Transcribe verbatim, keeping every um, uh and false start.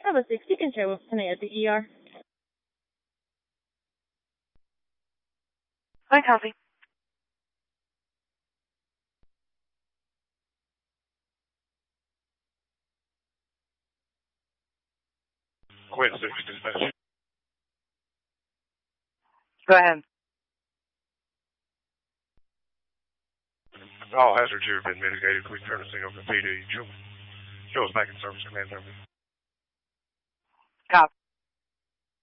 Bravo six, you can share with Tonight at the E R. Hi, Coffee. Quit six dispatch. Go ahead. All hazards here have been mitigated. We turn this thing over to P D. Joe, Joe's back in service, command service. Cop.